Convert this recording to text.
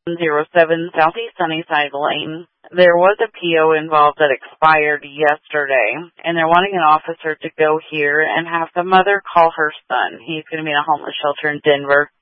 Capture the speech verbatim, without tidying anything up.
zero seven Southeast Sunnyside Lane. There was a P O involved that expired yesterday, and they're wanting an officer to go here and have the mother call her son. He's going to be in a homeless shelter in Denver.